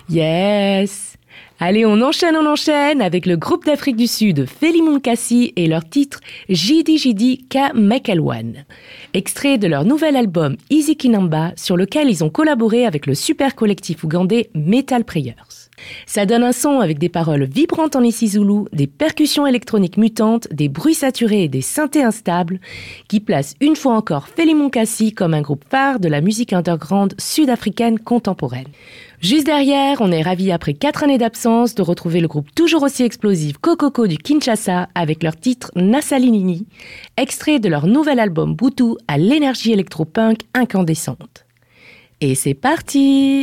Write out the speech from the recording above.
Yes! Allez, on enchaîne avec le groupe d'Afrique du Sud Feli Monkassi et leur titre Jidi Jidi Ka Mekelwan, extrait de leur nouvel album Easy Kinamba sur lequel ils ont collaboré avec le super collectif ougandais Metal Prayers. Ça donne un son avec des paroles vibrantes en isiZulu, des percussions électroniques mutantes, des bruits saturés et des synthés instables qui placent une fois encore Feli Monkassi comme un groupe phare de la musique underground sud-africaine contemporaine. Juste derrière, on est ravis après 4 années d'absence de retrouver le groupe toujours aussi explosif Kokoko du Kinshasa avec leur titre Nasalinini, extrait de leur nouvel album Butu à l'énergie électro-punk incandescente. Et c'est parti!